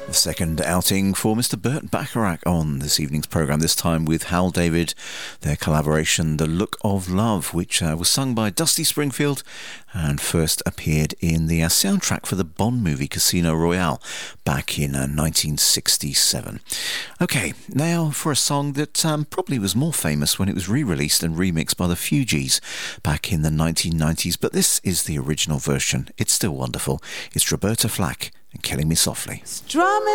The second outing for Mr. Burt Bacharach on this evening's programme, this time with Hal David, their collaboration The Look of Love, which was sung by Dusty Springfield and first appeared in the soundtrack for the Bond movie Casino Royale back in 1967. Okay, now for a song that probably was more famous when it was re-released and remixed by the Fugees back in the 1990s, but this is the original version. It's still wonderful. It's Roberta Flack and Killing Me Softly. Strumming